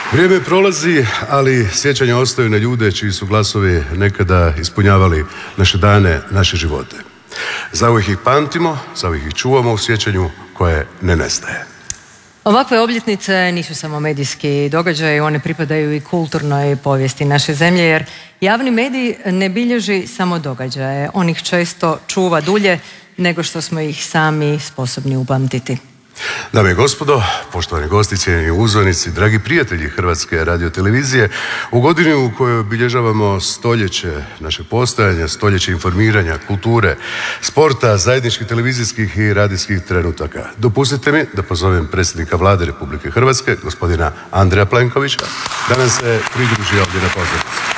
Vrijeme prolazi, ali sjećanja ostaju na ljude čiji su glasovi nekada ispunjavali naše dane, naše živote. Zauvijek ih pamtimo, zauvijek ih čuvamo u sjećanju koje ne nestaje. Ovakve obljetnice nisu samo medijski događaji, one pripadaju i kulturnoj povijesti naše zemlje, jer javni medij ne bilježi samo događaje, on ih često čuva dulje nego što smo ih sami sposobni upamtiti. Dame i gospodo, poštovani gosti, cijenjeni uzvanici, dragi prijatelji Hrvatske radiotelevizije, u godini u kojoj obilježavamo stoljeće našeg postojanja, stoljeće informiranja, kulture, sporta, zajedničkih televizijskih i radijskih trenutaka, dopustite mi da pozovem predsjednika Vlade Republike Hrvatske, gospodina Andreja Plenkovića, da nam se pridruži ovdje na pozornici.